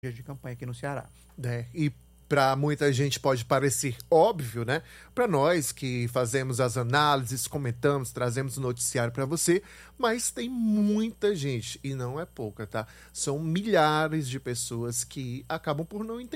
de campanha aqui no Ceará. E para muita gente pode parecer óbvio, né? Para nós que fazemos as análises, comentamos, trazemos o noticiário para você, mas tem muita gente, e não é pouca, tá? São milhares de pessoas que acabam por não entender